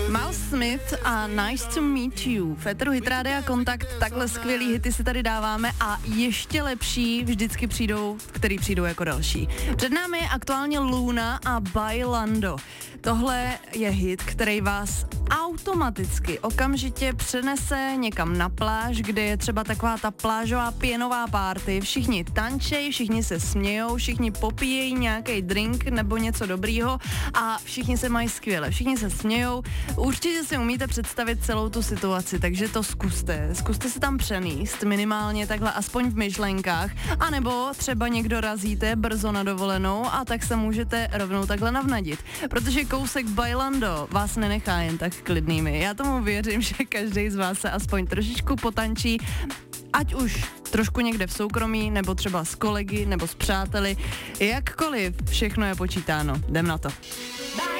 Miles Smith a Nice to Meet You. V éteru Hit Rádia Kontakt, takhle skvělý hity si tady dáváme a ještě lepší vždycky přijdou jako další. Před námi je aktuálně Luna a Bailando. Tohle je hit, který vás automaticky okamžitě přenese někam na pláž, kde je třeba taková ta plážová pěnová party. Všichni tančejí, všichni se smějou, všichni popíjejí nějaký drink nebo něco dobrýho a všichni se mají skvěle, všichni se smějou. Určitě si umíte představit celou tu situaci, takže to zkuste. Zkuste se tam přenést, minimálně takhle aspoň v myšlenkách, anebo třeba někdo razíte brzo na dovolenou a tak se můžete rovnou takhle navnadit, protože kousek Bailando vás nenechá jen tak klidnými. Já tomu věřím, že každý z vás se aspoň trošičku potančí, ať už trošku někde v soukromí, nebo třeba s kolegy, nebo s přáteli, jakkoliv, všechno je počítáno. Jdem na to.